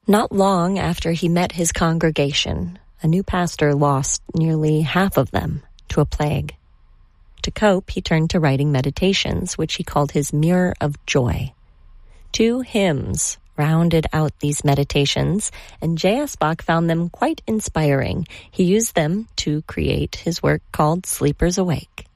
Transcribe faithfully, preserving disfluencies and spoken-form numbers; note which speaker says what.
Speaker 1: Not long after he met his congregation, a new pastor lost nearly half of them to a plague. To cope, he turned to writing meditations, which he called his Mirror of Joy. Two hymns rounded out these meditations, and J S. Bach found them quite inspiring. He used them to create his work called Sleepers Awake.